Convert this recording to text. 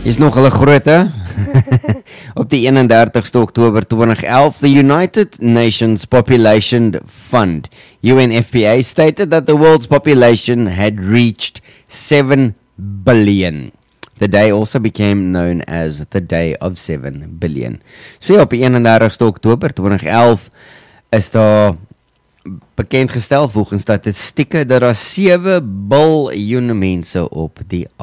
Is nog hulle grootte. Op die 31ste Oktober 2011, the United Nations Population Fund, UNFPA, stated that the world's population had reached 7 billion. The day also became known as the Day of 7 billion. So ja, op die 31ste Oktober 2011 is daar bekendgestel volgens statistieke dat daar 7 biljoen mense op die